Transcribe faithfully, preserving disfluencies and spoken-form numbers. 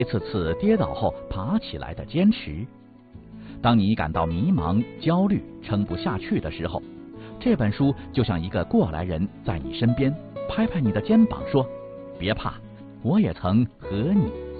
一次次跌倒后爬起来的坚持。当你感到迷茫、焦虑、撑不下去的时候，这本书就像一个过来人，在你身边拍拍你的肩膀说：别怕，我也曾和你